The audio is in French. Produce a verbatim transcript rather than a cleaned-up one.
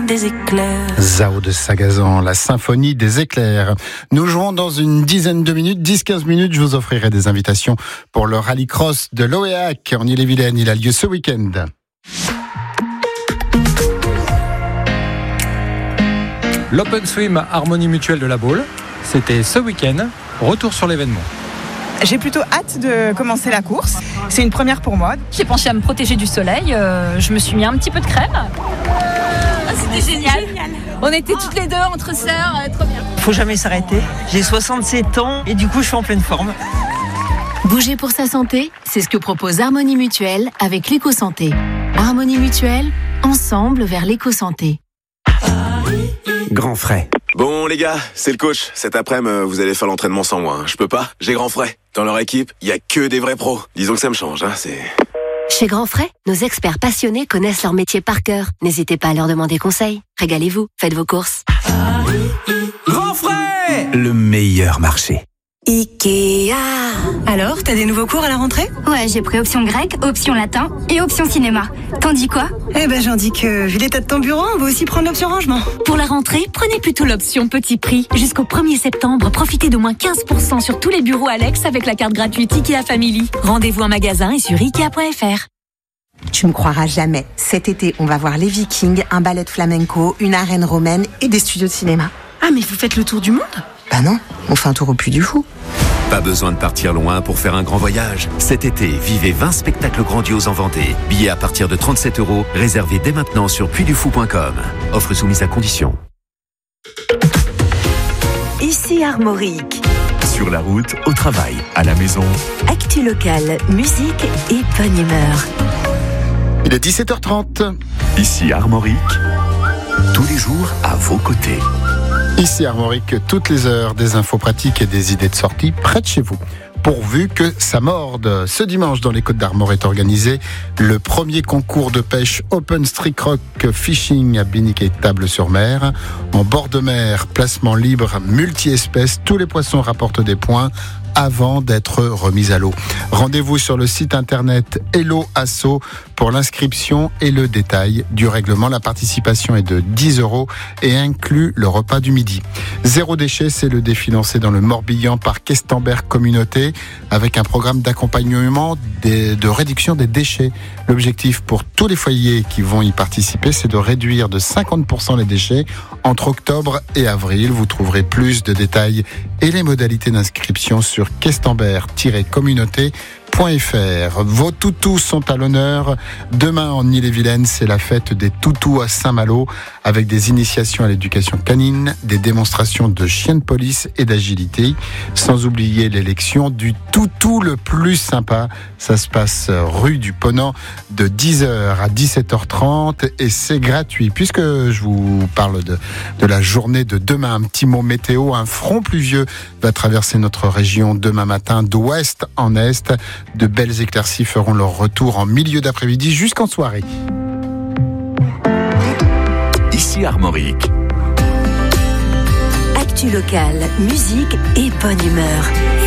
des éclairs. Zao de Sagazan, la symphonie des éclairs. Nous jouons dans une dizaine de minutes, dix à quinze minutes. Je vous offrirai des invitations pour le rallycross de l'Oéac en Ille-et-Vilaine. Il a lieu ce week-end. L'Open Swim Harmonie Mutuelle de la Baule, c'était ce week-end. Retour sur l'événement. J'ai plutôt hâte de commencer la course. C'est une première pour moi. J'ai pensé à me protéger du soleil. Euh, je me suis mis un petit peu de crème. Ah, c'était génial. génial. On était toutes les deux entre sœurs. Euh, trop bien. Faut jamais s'arrêter. J'ai soixante-sept ans et du coup, je suis en pleine forme. Bouger pour sa santé, c'est ce que propose Harmonie Mutuelle avec l'éco-santé. Harmonie Mutuelle, ensemble vers l'éco-santé. Grand frais. Bon les gars, c'est le coach. Cet après-midi, vous allez faire l'entraînement sans moi. Hein. Je peux pas, j'ai Grand Frais. Dans leur équipe, il y a que des vrais pros. Disons que ça me change, hein, c'est... Chez Grand Frais, nos experts passionnés connaissent leur métier par cœur. N'hésitez pas à leur demander conseil. Régalez-vous, faites vos courses. Grand Frais, le meilleur marché. Ikea. Alors, t'as des nouveaux cours à la rentrée ? Ouais, j'ai pris option grec, option latin et option cinéma. T'en dis quoi ? Eh ben, j'en dis que, vu l'état de ton bureau, on va aussi prendre l'option rangement. Pour la rentrée, prenez plutôt l'option petit prix. Jusqu'au premier septembre, profitez d'au moins quinze pour cent sur tous les bureaux Alex avec la carte gratuite Ikea Family. Rendez-vous en magasin et sur ikea point f r. Tu me croiras jamais. Cet été, on va voir les Vikings, un ballet de flamenco, une arène romaine et des studios de cinéma. Ah, mais vous faites le tour du monde ? Bah non, on fait un tour au Puy du Fou. Pas besoin de partir loin pour faire un grand voyage. Cet été, vivez vingt spectacles grandioses en Vendée. Billets à partir de trente-sept euros, réservés dès maintenant sur puy du fou point com. Offre soumise à condition. Ici Armorique. Sur la route, au travail, à la maison. Actu locale, musique et bonne humeur. Il est dix-sept heures trente. Ici Armorique, tous les jours à vos côtés. Ici Armorique, toutes les heures, des infos pratiques et des idées de sortie près de chez vous. Pourvu que ça morde. Ce dimanche, dans les Côtes d'Armor, est organisé le premier concours de pêche Open Streak Rock Fishing à Binic et Table-sur-Mer. En bord de mer, placement libre, multi-espèces, tous les poissons rapportent des points avant d'être remis à l'eau. Rendez-vous sur le site internet Hello Asso pour l'inscription et le détail du règlement. La participation est de dix euros et inclut le repas du midi. Zéro déchet, c'est le défi lancé dans le Morbihan par Questemberg Communauté avec un programme d'accompagnement des, de réduction des déchets. L'objectif pour tous les foyers qui vont y participer, c'est de réduire de cinquante pour cent les déchets entre octobre et avril. Vous trouverez plus de détails et les modalités d'inscription sur questemberg tiret communauté point f r. Vos toutous sont à l'honneur. Demain en Ille-et-Vilaine, c'est la fête des toutous à Saint-Malo avec des initiations à l'éducation canine, des démonstrations de chiens de police et d'agilité. Sans oublier l'élection du toutou le plus sympa. Ça se passe rue du Ponant de dix heures à dix-sept heures trente et c'est gratuit. Puisque je vous parle de, de la journée de demain, un petit mot météo. Un front pluvieux va traverser notre région demain matin d'ouest en est. De belles éclaircies feront leur retour en milieu d'après-midi jusqu'en soirée. Ici Armorique. Actu locale, musique et bonne humeur.